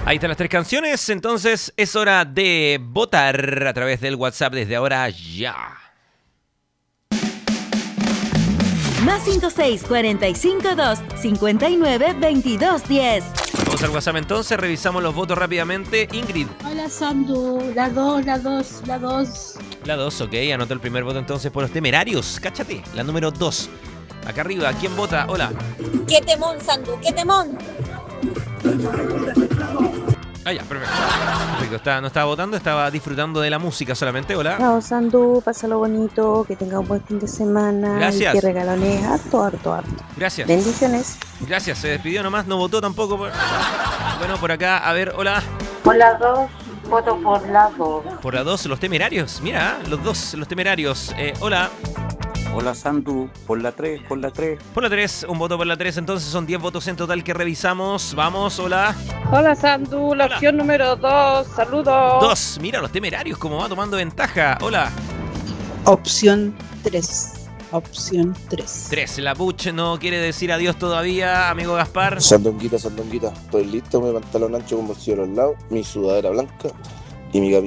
Ahí están las 3 canciones, entonces es hora de votar a través del WhatsApp desde ahora ya. Más 56 45 2 59 22 10. Vamos al WhatsApp entonces, revisamos los votos rápidamente. Ingrid. Hola Sandu, la 2. La 2, ok, anotó el primer voto entonces por los temerarios, cáchate, la número 2. Acá arriba, ¿quién vota? Hola. ¡Qué temón, Sandu! ¡Qué temón! Ah, ya, perfecto. No estaba votando, estaba disfrutando de la música solamente. Hola. Chao, Sandu, pásalo bonito, que tenga un buen fin de semana. Gracias. Y que regalones harto. Gracias. Bendiciones. Gracias, se despidió nomás, no votó tampoco. Bueno, por acá, a ver, hola. Por la 2, voto por la 2. Por la 2, los temerarios. Mira, los dos, los temerarios. Hola. Hola Sandu, por la 3. Por la 3, un voto por la 3, entonces son 10 votos en total que revisamos. Vamos, hola. Hola Sandu, la opción número 2, saludos. 2, mira los temerarios, cómo va tomando ventaja. Hola. Opción 3. 3, la Puch no quiere decir adiós todavía, amigo Gaspar. Sandonguita, estoy listo, mi pantalón ancho con bolsillo a los lados, mi sudadera blanca y mi